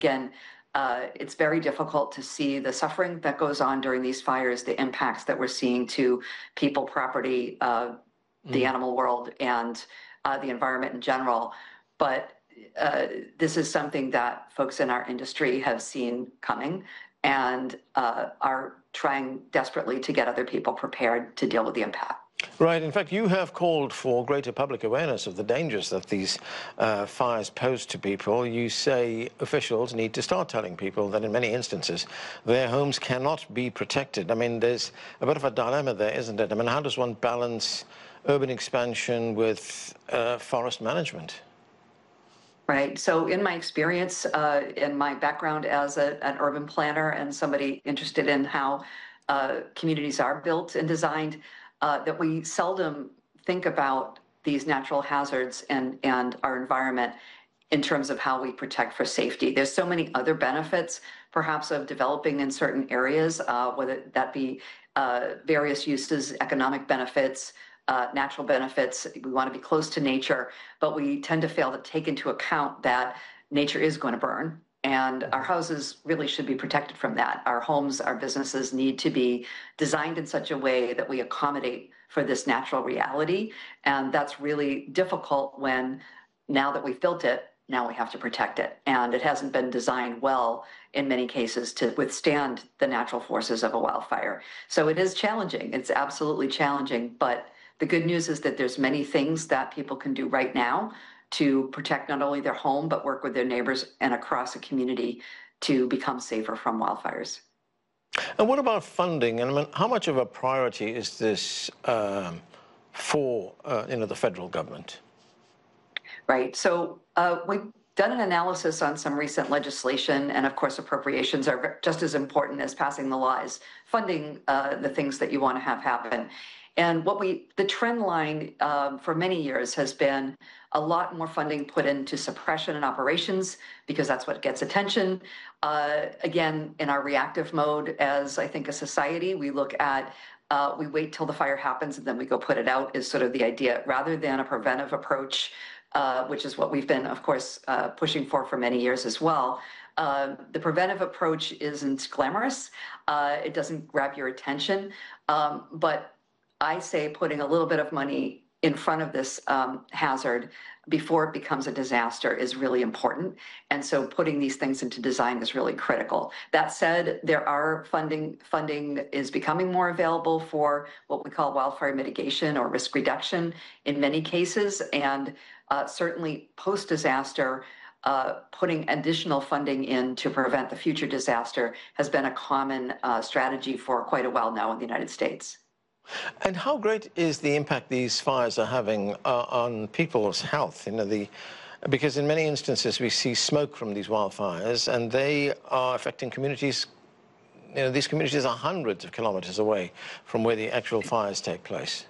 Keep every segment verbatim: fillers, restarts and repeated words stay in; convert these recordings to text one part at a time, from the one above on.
again, uh, it's very difficult to see the suffering that goes on during these fires, the impacts that we're seeing to people, property, uh, mm. the animal world, and uh, the environment in general. But uh, this is something that folks in our industry have seen coming and uh, are trying desperately to get other people prepared to deal with the impact. Right. In fact, you have called for greater public awareness of the dangers that these uh, fires pose to people. You say officials need to start telling people that in many instances their homes cannot be protected. I mean, there's a bit of a dilemma there, isn't it? I mean, how does one balance urban expansion with uh, forest management? Right. So in my experience, uh, in my background as a, an urban planner and somebody interested in how uh, communities are built and designed, uh, that we seldom think about these natural hazards and, and our environment in terms of how we protect for safety. There's so many other benefits, perhaps, of developing in certain areas, uh, whether that be uh, various uses, economic benefits, Uh, natural benefits. We want to be close to nature, but we tend to fail to take into account that nature is going to burn, and our houses really should be protected from that. Our homes, our businesses need to be designed in such a way that we accommodate for this natural reality, and that's really difficult when, now that we've built it, now we have to protect it, and it hasn't been designed well in many cases to withstand the natural forces of a wildfire. So it is challenging. It's absolutely challenging, but the good news is that there's many things that people can do right now to protect not only their home, but work with their neighbors and across a community to become safer from wildfires. And what about funding? And I mean, how much of a priority is this um, for uh, you know, the federal government? Right. So uh, we've done an analysis on some recent legislation, and of course appropriations are just as important as passing the laws, funding uh, the things that you want to have happen. And what we, the trend line um, for many years has been a lot more funding put into suppression and operations, because that's what gets attention. Uh, again, in our reactive mode as, I think, a society, we look at, uh, we wait till the fire happens and then we go put it out, is sort of the idea, rather than a preventive approach, uh, which is what we've been, of course, uh, pushing for for many years as well. Uh, the preventive approach isn't glamorous. Uh, it doesn't grab your attention, um, but I say putting a little bit of money in front of this um, hazard before it becomes a disaster is really important. And so putting these things into design is really critical. That said, there are funding, funding is becoming more available for what we call wildfire mitigation or risk reduction in many cases. And uh, certainly post-disaster, uh, putting additional funding in to prevent the future disaster has been a common uh, strategy for quite a while now in the United States. And how great is the impact these fires are having uh, on people's health? You know, the, because in many instances we see smoke from these wildfires, and they are affecting communities. You know, these communities are hundreds of kilometers away from where the actual fires take place.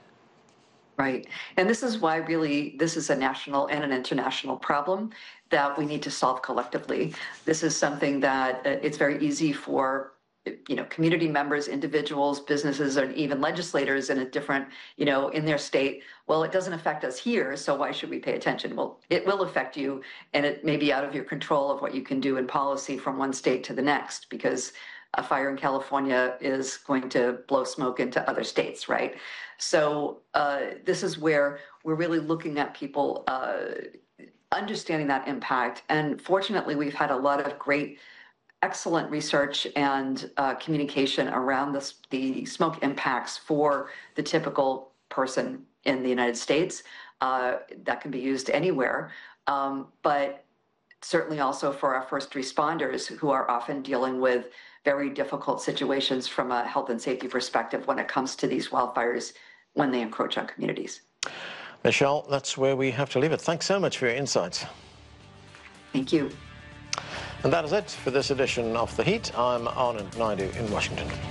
Right. And this is why really this is a national and an international problem that we need to solve collectively. This is something that uh, it's very easy for you know, community members, individuals, businesses, or even legislators in a different, you know, in their state. Well, it doesn't affect us here, so why should we pay attention? Well, it will affect you, and it may be out of your control of what you can do in policy from one state to the next, because a fire in California is going to blow smoke into other states, right? So uh, this is where we're really looking at people uh, understanding that impact. And fortunately, we've had a lot of great excellent research and uh, communication around this, the smoke impacts for the typical person in the United States. Uh, that can be used anywhere, um, but certainly also for our first responders, who are often dealing with very difficult situations from a health and safety perspective when it comes to these wildfires when they encroach on communities. Michelle, that's where we have to leave it. Thanks so much for your insights. Thank you. And that is it for this edition of The Heat. I'm Anand Naidu in Washington.